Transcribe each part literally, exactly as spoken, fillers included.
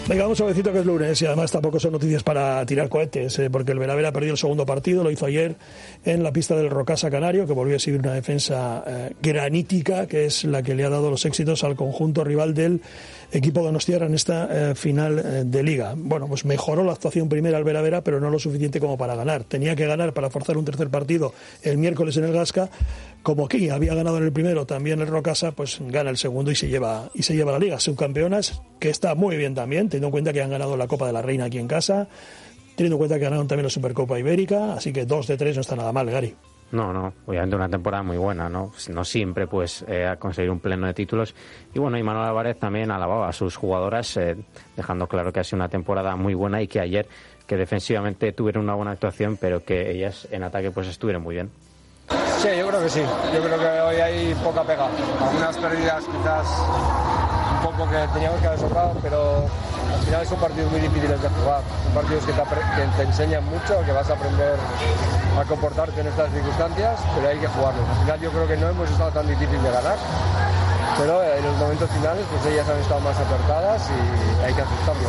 Venga, vamos suavecito que es lunes y además tampoco son noticias para tirar cohetes, eh, porque el Veravera perdió el segundo partido, lo hizo ayer en la pista del Rocasa Canario, que volvió a seguir una defensa eh, granítica, que es la que le ha dado los éxitos al conjunto rival del equipo donostiarra en esta eh, final eh, de Liga. Bueno, pues mejoró la actuación primera al Veravera, pero no lo suficiente como para ganar. Tenía que ganar para forzar un tercer partido el miércoles en el Gasca. Como aquí había ganado en el primero también el Rocasa, pues gana el segundo y se lleva y se lleva la Liga. Subcampeonas, que está muy bien también, teniendo en cuenta que han ganado la Copa de la Reina aquí en casa, teniendo en cuenta que ganaron también la Supercopa Ibérica, así que dos de tres no está nada mal, Gary. No, no, obviamente una temporada muy buena, ¿no? No siempre, pues, eh, a conseguir un pleno de títulos. Y bueno, y Manuel Álvarez también alababa a sus jugadoras, eh, dejando claro que ha sido una temporada muy buena y que ayer, que defensivamente tuvieron una buena actuación, pero que ellas en ataque, pues, estuvieron muy bien. Sí, yo creo que sí. Yo creo que hoy hay poca pega. Algunas pérdidas quizás un poco que teníamos que haber sobrado, pero al final son partidos muy difíciles de jugar. Son partidos que te, que te enseñan mucho, que vas a aprender a comportarte en estas circunstancias, pero hay que jugarlos. Al final yo creo que no hemos estado tan difíciles de ganar, pero en los momentos finales pues ellas han estado más acertadas y hay que aceptarlo.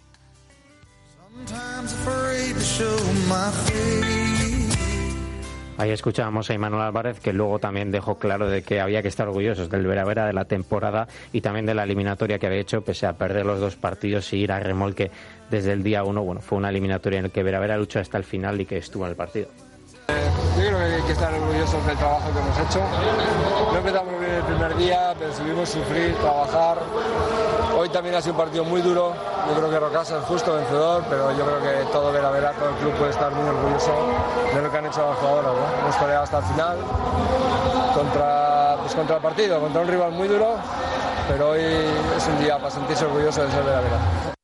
Ahí escuchábamos a Manuel Álvarez, que luego también dejó claro de que había que estar orgullosos del Veravera, de la temporada y también de la eliminatoria que había hecho, pese a perder los dos partidos y ir a remolque desde el día uno. Bueno, fue una eliminatoria en la que Veravera luchó hasta el final y que estuvo en el partido. Yo creo que hay que estar orgullosos del trabajo que hemos hecho. No empezamos bien el primer día, pero subimos sufrir, trabajar. Hoy también ha sido un partido muy duro. Yo creo que Rocasa es justo vencedor, pero yo creo que todo Veravera, todo el club puede estar muy orgulloso de lo que han hecho las jugadoras, ¿no? Hemos peleado hasta el final contra, pues contra el partido, contra un rival muy duro, pero hoy es un día para sentirse orgulloso de ser Veravera.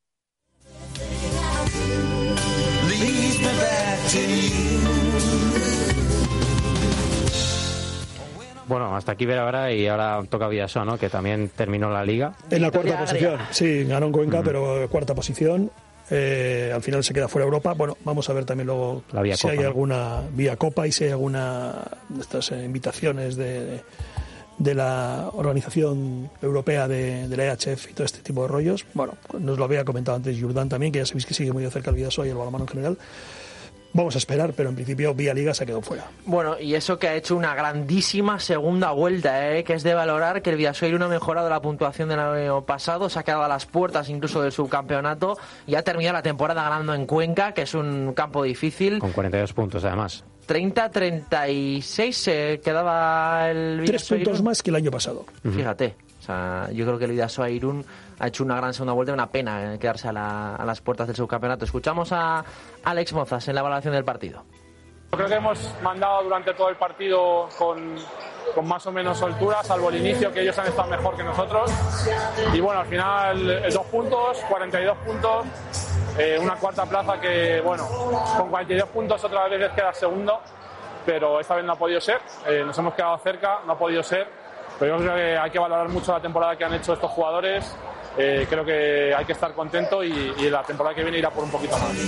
Bueno, hasta aquí Veravera y ahora toca Vidasoa, ¿no? Que también terminó la Liga. En la cuarta posición, sí, ganó en Cuenca, mm. pero cuarta posición. Eh, al final se queda fuera Europa. Bueno, vamos a ver también luego si Copa, hay ¿no? alguna vía Copa y si hay alguna de estas eh, invitaciones de, de la Organización Europea de, de la E H F y todo este tipo de rollos. Bueno, nos lo había comentado antes Jordán también, que ya sabéis que sigue muy de cerca el Vidasoa y el balonmano en general. Vamos a esperar, pero en principio vía Liga se ha quedado fuera. Bueno, y eso que ha hecho una grandísima segunda vuelta, ¿eh? Que es de valorar que el Vidasoa no ha mejorado la puntuación del año pasado, se ha quedado a las puertas incluso del subcampeonato y ha terminado la temporada ganando en Cuenca, que es un campo difícil. Con cuarenta y dos puntos además. treinta a treinta y seis se quedaba el Vidasoa. Tres puntos más que el año pasado. Fíjate. O sea, yo creo que el Vidasoa Irún ha hecho una gran segunda vuelta y una pena quedarse a, la, a las puertas del subcampeonato. Escuchamos a Alex Mozas en la evaluación del partido. Creo que hemos mandado durante todo el partido con, con más o menos soltura, salvo el inicio, que ellos han estado mejor que nosotros. Y bueno, al final dos puntos, cuarenta y dos puntos, eh, una cuarta plaza que, bueno, con cuarenta y dos puntos otra vez queda segundo, pero esta vez no ha podido ser. Eh, nos hemos quedado cerca, no ha podido ser. Pero yo creo que hay que valorar mucho la temporada que han hecho estos jugadores. Eh, creo que hay que estar contento y, y la temporada que viene irá por un poquito más.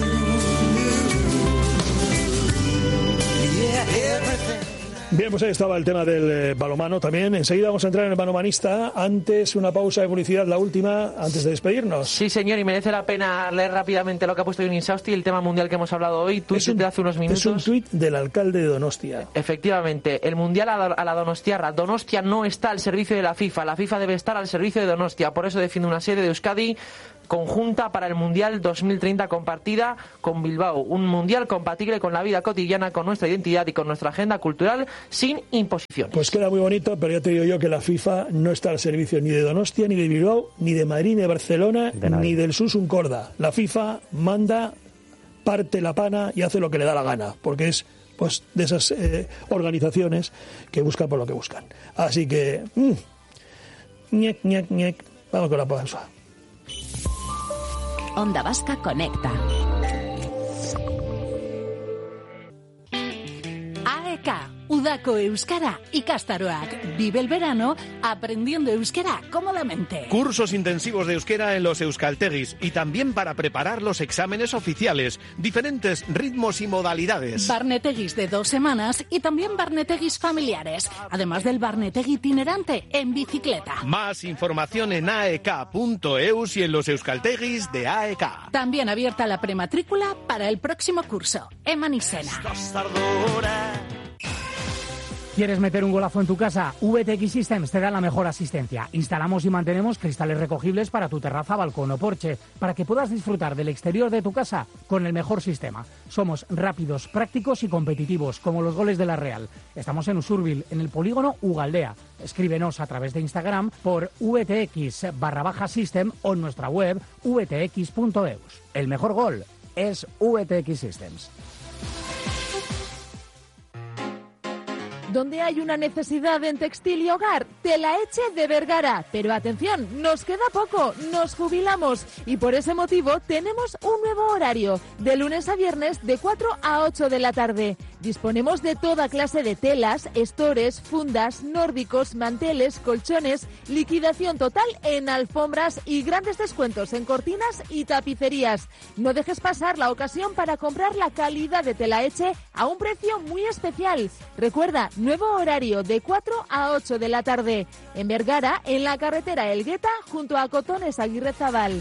Bien, pues ahí estaba el tema del eh, balonmano también. Enseguida vamos a entrar en el balonmanista. Antes, una pausa de publicidad, la última, antes de despedirnos. Sí, señor, y merece la pena leer rápidamente lo que ha puesto Jonin Sausti, el tema mundial que hemos hablado hoy. Tuit de hace unos minutos. Es un tuit del alcalde de Donostia. Efectivamente, el mundial a la donostiarra. Donostia no está al servicio de la FIFA. La FIFA debe estar al servicio de Donostia. Por eso defiende una sede de Euskadi conjunta para el Mundial dos mil treinta compartida con Bilbao. Un mundial compatible con la vida cotidiana, con nuestra identidad y con nuestra agenda cultural, sin imposiciones. Pues queda muy bonito, pero ya te digo yo que la FIFA no está al servicio ni de Donostia, ni de Bilbao, ni de Madrid, ni de Barcelona, de ni del Susun Corda. La FIFA manda, parte la pana y hace lo que le da la gana, porque es pues de esas eh, organizaciones que buscan por lo que buscan. Así que, mmm, ñec, ñec, ñec. Vamos con la pausa. Onda Vasca Conecta. A E K, Udako Euskara ikastaroak. Vive el verano aprendiendo euskera cómodamente. Cursos intensivos de euskera en los euskaltegis y también para preparar los exámenes oficiales. Diferentes ritmos y modalidades. Barnetegis de dos semanas y también barnetegis familiares. Además del barnetegui itinerante en bicicleta. Más información en a e k punto e u y en los euskaltegis de A E K. También abierta la prematrícula para el próximo curso. Eman Isena. ¿Quieres meter un golazo en tu casa? V T X Systems te da la mejor asistencia. Instalamos y mantenemos cristales recogibles para tu terraza, balcón o porche, para que puedas disfrutar del exterior de tu casa con el mejor sistema. Somos rápidos, prácticos y competitivos, como los goles de la Real. Estamos en Usurbil, en el polígono Ugaldea. Escríbenos a través de Instagram por vtx barra baja system o en nuestra web v t x punto e u. El mejor gol es V T X Systems. Donde hay una necesidad en textil y hogar, Telaeche de Vergara. Pero atención, nos queda poco, nos jubilamos y por ese motivo tenemos un nuevo horario, de lunes a viernes de cuatro a ocho de la tarde. Disponemos de toda clase de telas, estores, fundas, nórdicos, manteles, colchones, liquidación total en alfombras y grandes descuentos en cortinas y tapicerías. No dejes pasar la ocasión para comprar la calidad de Telaeche a un precio muy especial. Recuerda, nuevo horario de cuatro a ocho de la tarde. En Vergara, en la carretera Elgueta, junto a Cotones Aguirrezabal.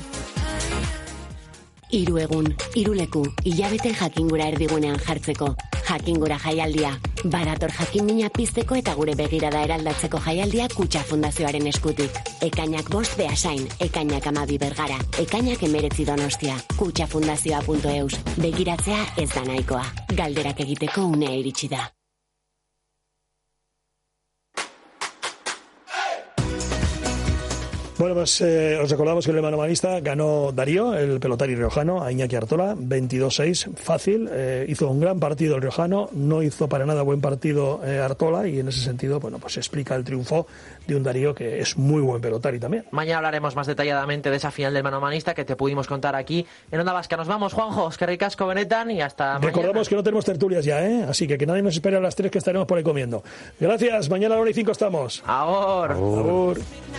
Hiru egun, hiru leku, hilabete jakingura erdigunean jartzeko. Jakingura jaialdia. Badator jakinmina pizteko eta gure begirada eraldatzeko jaialdia Kutxa Fundazioaren eskutik. Ekainak bost Beasain, ekainak amabi Bergara, ekainak emeretzi Donostia. kutxa fundazioa punto e u. Begiratzea ez da nahikoa. Galderak egiteko unea iritsi da. Bueno, pues eh, os recordamos que el manomanista ganó Darío, el pelotari riojano, a Iñaki Artola, veintidós seis, fácil. Eh, hizo un gran partido el riojano, no hizo para nada buen partido eh, Artola, y en ese sentido, bueno, pues explica el triunfo de un Darío que es muy buen pelotari también. Mañana hablaremos más detalladamente de esa final del manomanista que te pudimos contar aquí en Onda Vasca. Nos vamos, Juanjo, que ricasco benetan y hasta mañana. Recordamos que no tenemos tertulias ya, ¿eh? Así que que nadie nos espere a las tres, que estaremos por ahí comiendo. Gracias, mañana a la una y cinco estamos. Agur. Agur. Agur.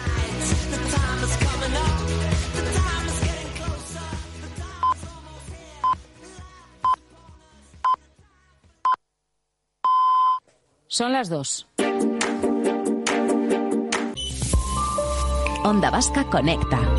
Son las dos. Onda Vasca conecta.